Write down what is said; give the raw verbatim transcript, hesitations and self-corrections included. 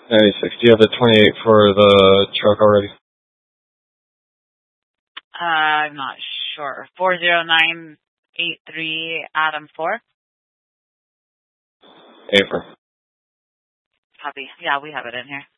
ninety-six. Do you have the twenty-eight for the truck already? Uh, I'm not sure. four zero nine eight three Adam four. April. Copy. Yeah, we have it in here.